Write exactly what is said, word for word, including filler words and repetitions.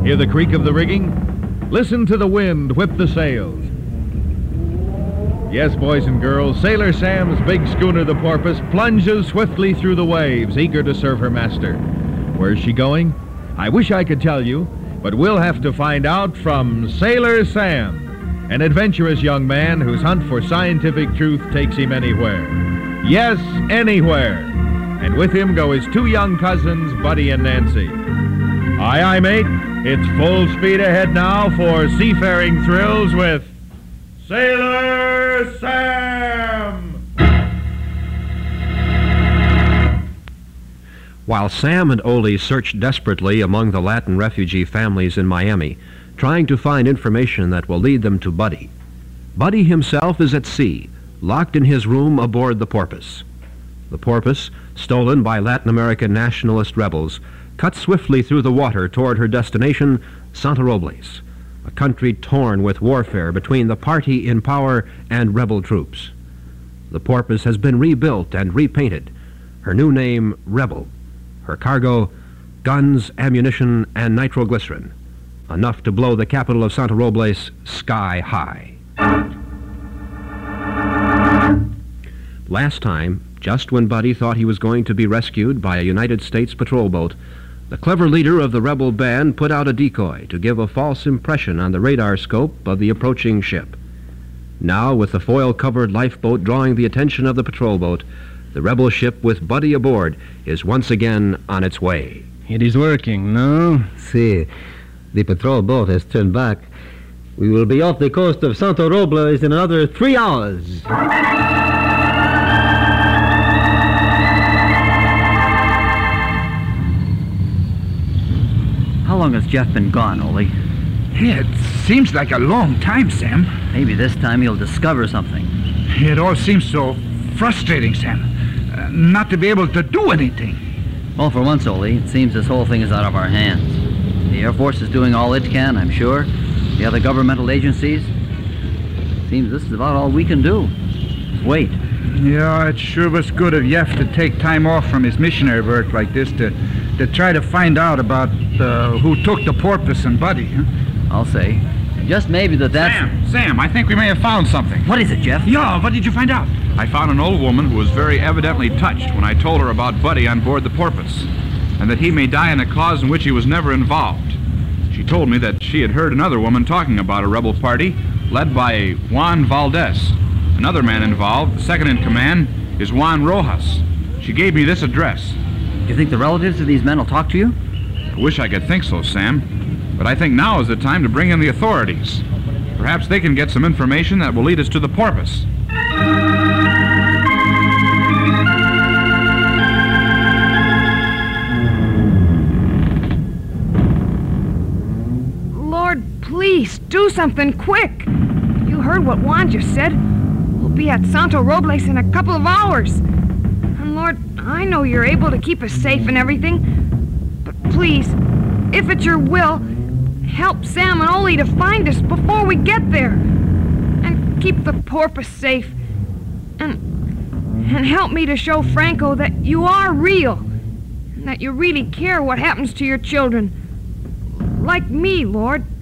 Hear the creak of the rigging? Listen to the wind whip the sails. Yes, boys and girls, Sailor Sam's big schooner, the Porpoise, plunges swiftly through the waves, eager to serve her master. Where's she going? I wish I could tell you, but we'll have to find out from Sailor Sam, an adventurous young man whose hunt for scientific truth takes him anywhere. Yes, anywhere. And with him go his two young cousins, Buddy and Nancy. Aye, aye, mate. It's full speed ahead now for seafaring thrills with Sailor Sam! While Sam and Ole searched desperately among the Latin refugee families in Miami, trying to find information that will lead them to Buddy, Buddy himself is at sea, locked in his room aboard the Porpoise. The Porpoise, stolen by Latin American nationalist rebels, cut swiftly through the water toward her destination, Santo Robles, a country torn with warfare between the party in power and rebel troops. The Porpoise has been rebuilt and repainted, her new name Rebel, her cargo guns, ammunition, and nitroglycerin, enough to blow the capital of Santo Robles sky high. Last time, just when Buddy thought he was going to be rescued by a United States patrol boat, the clever leader of the rebel band put out a decoy to give a false impression on the radar scope of the approaching ship. Now, with the foil-covered lifeboat drawing the attention of the patrol boat, the rebel ship with Buddy aboard is once again on its way. It is working, no? See, the patrol boat has turned back. We will be off the coast of Santo Robles in another three hours. How long has Jeff been gone, Ole? Yeah, it seems like a long time, Sam. Maybe this time he'll discover something. It all seems so frustrating, Sam. Uh, not to be able to do anything. Well, for once, Ole, it seems this whole thing is out of our hands. The Air Force is doing all it can, I'm sure. The other governmental agencies. Seems this is about all we can do. Wait. Yeah, it sure was good of Jeff to take time off from his missionary work like this to, to try to find out about uh, who took the Porpoise and Buddy, huh? I'll say. Just maybe that that's... Sam, Sam, I think we may have found something. What is it, Jeff? Yeah, what did you find out? I found an old woman who was very evidently touched when I told her about Buddy on board the Porpoise, and that he may die in a cause in which he was never involved. She told me that she had heard another woman talking about a rebel party led by Juan Valdez. Another man involved, second in command, is Juan Rojas. She gave me this address. Do you think the relatives of these men will talk to you? I wish I could think so, Sam. But I think now is the time to bring in the authorities. Perhaps they can get some information that will lead us to the Porpoise. Lord, please, do something quick. You heard what Juan just said. We'll be at Santo Robles in a couple of hours. And Lord, I know you're able to keep us safe and everything. But please, if it's your will, help Sam and Ole to find us before we get there. And keep the Porpoise safe. And, and help me to show Franco that you are real. And that you really care what happens to your children. Like me, Lord.